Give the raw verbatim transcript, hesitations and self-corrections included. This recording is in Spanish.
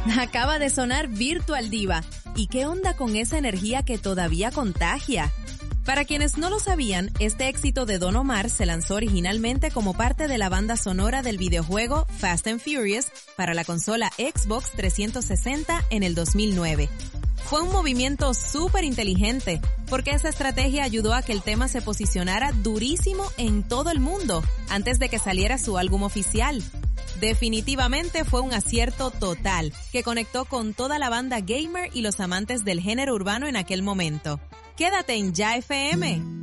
Acaba de sonar Virtual Diva. ¿Y qué onda con esa energía que todavía contagia? Para quienes no lo sabían, este éxito de Don Omar se lanzó originalmente como parte de la banda sonora del videojuego Fast and Furious para la consola Xbox trescientos sesenta en el dos mil nueve. Fue un movimiento súper inteligente, porque esa estrategia ayudó a que el tema se posicionara durísimo en todo el mundo antes de que saliera su álbum oficial. Definitivamente fue un acierto total, que conectó con toda la banda gamer y los amantes del género urbano en aquel momento. Quédate en Ya F M.